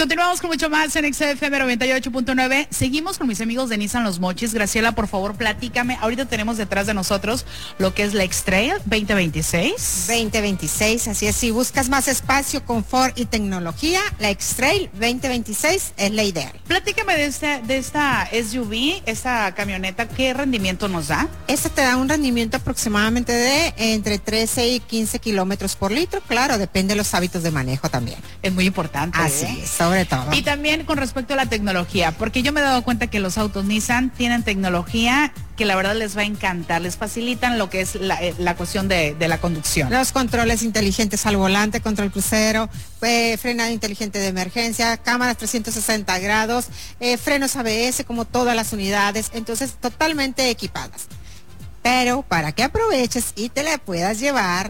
Continuamos con mucho más en XFM 98.9. Seguimos con mis amigos de Nissan Los Mochis. Graciela, por favor, platícame. Ahorita tenemos detrás de nosotros lo que es la X-Trail 2026. 2026, así es. Si buscas más espacio, confort y tecnología, la X-Trail 2026 es la ideal. Platícame de esta SUV, esta camioneta. ¿Qué rendimiento nos da? Esta te da un rendimiento aproximadamente de entre 13 y 15 kilómetros por litro. Claro, depende de los hábitos de manejo también. Es muy importante. Así es, sobre todo. Y también con respecto a la tecnología, porque yo me he dado cuenta que los autos Nissan tienen tecnología que la verdad les va a encantar, les facilitan lo que es la cuestión de la conducción. Los controles inteligentes al volante, control crucero, frenado inteligente de emergencia, cámaras 360 grados, frenos ABS como todas las unidades, entonces totalmente equipadas. Pero para que aproveches y te la puedas llevar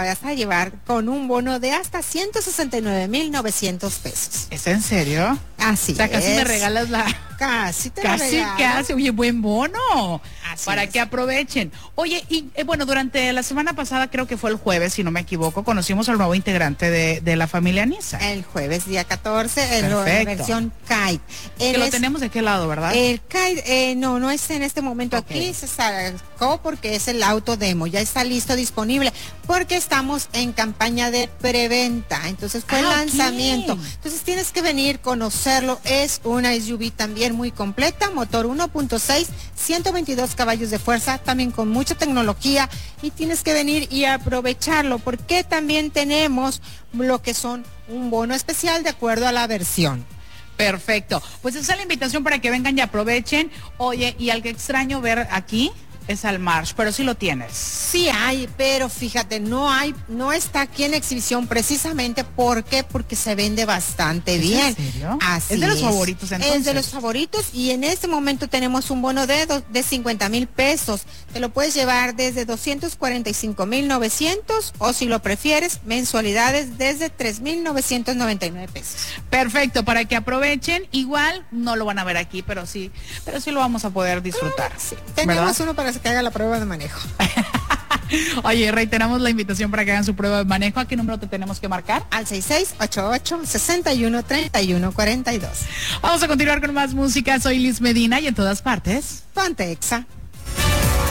con un bono de hasta 169,900 pesos. ¿Es en serio? Así es. O sea, casi me regalas Casi te la regalo. Casi, oye, buen bono. Así para es. que aprovechen. Oye, y bueno, durante la semana pasada, creo que fue el jueves, si no me equivoco, conocimos al nuevo integrante de la familia Nissan. El jueves, día 14, en la versión Kite. Que lo tenemos de qué lado, ¿verdad? El Kite, no es en este momento aquí, se sacó porque es el auto demo, ya está listo, disponible, porque estamos en campaña de preventa, entonces fue el lanzamiento. Entonces tienes que venir, conocerlo, es una SUV también muy completa, motor 1.6, 122 caballos de fuerza, también con mucha tecnología, y tienes que venir y aprovecharlo, porque también tenemos lo que son un bono especial de acuerdo a la versión. Perfecto, pues esa es la invitación para que vengan y aprovechen. Oye, y al que extraño ver aquí es al March, pero sí lo tienes. Sí hay, pero fíjate, no está aquí en exhibición precisamente porque se vende bastante bien. ¿En serio? Así es de los favoritos entonces. Es de los favoritos y en este momento tenemos un bono de 50,000 pesos. Te lo puedes llevar desde 245,900 o si lo prefieres, mensualidades desde 3,999 pesos. Perfecto, para que aprovechen. Igual no lo van a ver aquí, pero sí lo vamos a poder disfrutar. Sí. Tenemos uno para que haga la prueba de manejo. Oye, reiteramos la invitación para que hagan su prueba de manejo. ¿A qué número te tenemos que marcar? Al 6688-613142. Vamos a continuar con más música. Soy Liz Medina y en todas partes, ponte Exa.